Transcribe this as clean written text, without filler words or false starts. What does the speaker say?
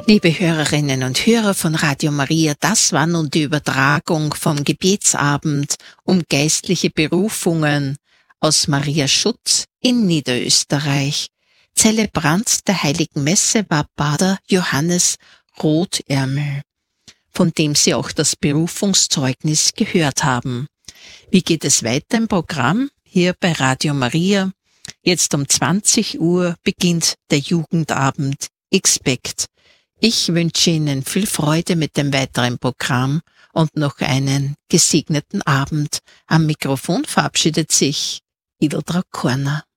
Liebe Hörerinnen und Hörer von Radio Maria, das war nun die Übertragung vom Gebetsabend um geistliche Berufungen aus Maria Schutz in Niederösterreich. Zelebrant der Heiligen Messe war Pater Johannes Rothärmel, von dem Sie auch das Berufungszeugnis gehört haben. Wie geht es weiter im Programm hier bei Radio Maria? Jetzt um 20 Uhr beginnt der Jugendabend Expect. Ich wünsche Ihnen viel Freude mit dem weiteren Programm und noch einen gesegneten Abend. Am Mikrofon verabschiedet sich Ideltraut Korner.